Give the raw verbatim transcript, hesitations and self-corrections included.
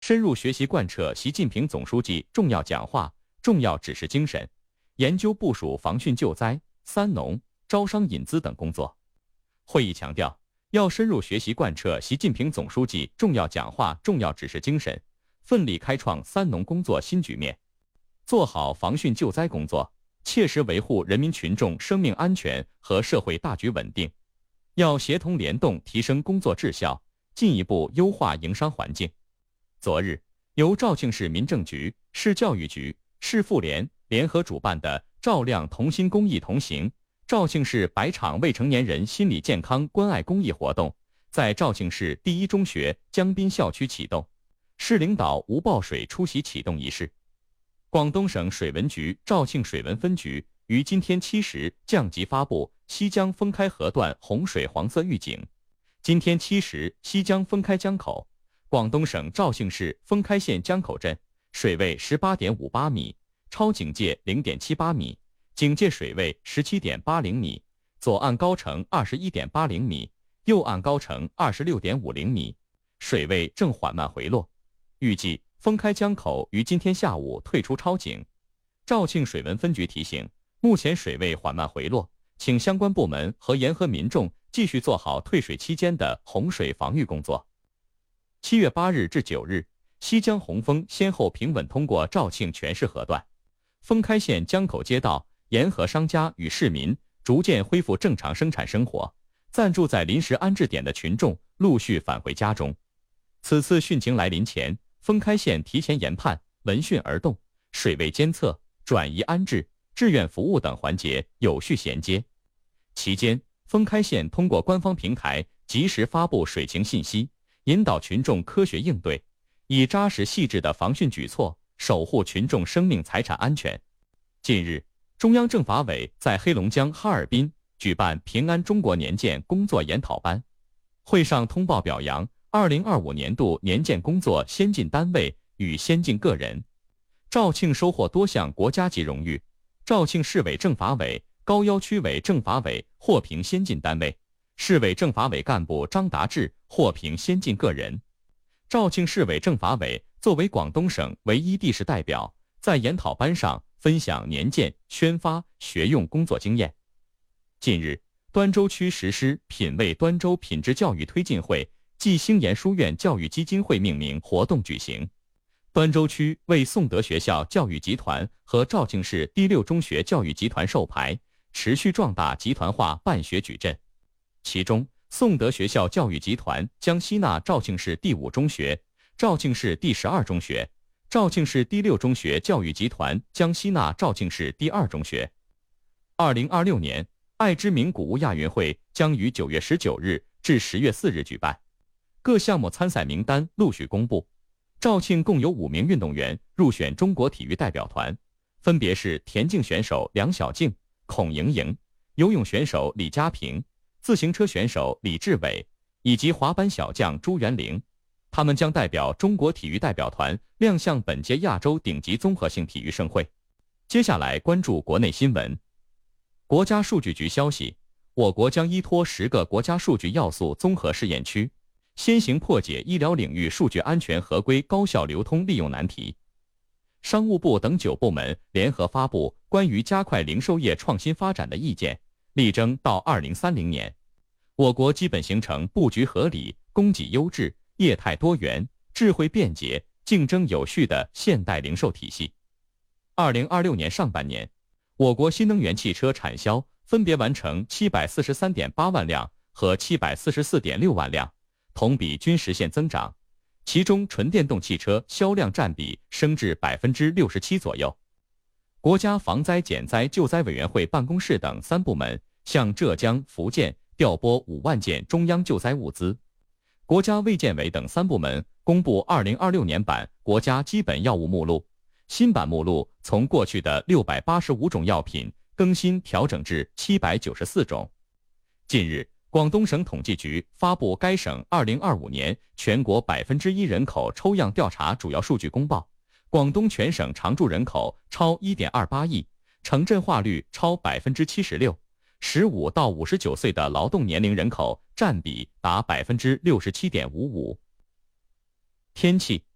深入学习贯彻习近平总书记重要讲话、重要指示精神，研究部署防汛救灾、三农、招商引资等工作。会议强调，要深入学习贯彻习近平总书记重要讲话、重要指示精神，奋力开创三农工作新局面，做好防汛救灾工作，切实维护人民群众生命安全和社会大局稳定。要协同联动提升工作质效，进一步优化营商环境。昨日，由肇庆市民政局、市教育局、市妇联联合主办的照亮同心公益同行肇庆市百场未成年人心理健康关爱公益活动，在肇庆市第一中学江滨校区启动。市领导吴报水出席启动仪式。广东省水文局肇庆水文分局于今天七时降级发布西江封开河段洪水黄色预警。今天七时，西江封开江口，广东省肇庆市封开县江口镇水位 十八点五八米，超警戒 零点七八米，警戒水位 十七点八零米，左岸高程 二十一点八零米，右岸高程 二十六点五零米，水位正缓慢回落。预计封开江口于今天下午退出超警。肇庆水文分局提醒，目前水位缓慢回落，请相关部门和沿河民众继续做好退水期间的洪水防御工作。七月八日至九日，西江洪峰先后平稳通过肇庆全市河段，封开县江口街道沿河商家与市民逐渐恢复正常生产生活，暂住在临时安置点的群众陆续返回家中。此次汛情来临前，封开县提前研判、闻讯而动，水位监测、转移安置、志愿服务等环节有序衔接。期间，封开县通过官方平台及时发布水情信息，引导群众科学应对，以扎实细致的防汛举措守护群众生命财产安全。近日，中央政法委在黑龙江哈尔滨举办平安中国年鉴工作研讨班，会上通报表扬二零二五年度年鉴工作先进单位与先进个人。肇庆收获多项国家级荣誉，肇庆市委政法委、高要区委政法委获评先进单位，市委政法委干部张达志获评先进个人。肇庆市委政法委作为广东省唯一地市代表，在研讨班上分享年鉴宣发学用工作经验。近日，端州区实施品味端州品质教育推进会暨星岩书院教育基金会命名活动举行。端州区为颂德学校教育集团和肇庆市第六中学教育集团授牌，持续壮大集团化办学矩阵。其中，颂德学校教育集团将吸纳肇庆市第五中学、肇庆市第十二中学，肇庆市第六中学教育集团将吸纳肇庆市第二中学。二零二六年，爱之名古物亚运会将于九月十九日至十月四日举办，各项目参赛名单陆续公布。肇庆共有五名运动员入选中国体育代表团，分别是田径选手梁晓静、孔莹莹，游泳选手李佳平，自行车选手李志伟，以及滑板小将朱元玲。他们将代表中国体育代表团亮相本届亚洲顶级综合性体育盛会。接下来关注国内新闻。国家数据局消息，我国将依托十个国家数据要素综合试验区，先行破解医疗领域数据安全合规高效流通利用难题。商务部等九部门联合发布关于加快零售业创新发展的意见，力争到二零三零年，我国基本形成布局合理、供给优质、业态多元、智慧便捷、竞争有序的现代零售体系。二零二六年上半年，我国新能源汽车产销分别完成 七百四十三点八万辆和 七百四十四点六万辆，同比均实现增长，其中纯电动汽车销量占比升至 百分之六十七 左右。国家防灾减灾救灾委员会办公室等三部门向浙江、福建调拨五万件中央救灾物资。国家卫健委等三部门公布二零二六年版国家基本药物目录，新版目录从过去的六百八十五种药品更新调整至七百九十四种。近日，广东省统计局发布该省二零二五年全国百分之一人口抽样调查主要数据公报，广东全省常住人口超 一点二八亿，城镇化率超 百分之七十六， 十五到五十九岁的劳动年龄人口占比达 百分之六十七点五五。天气，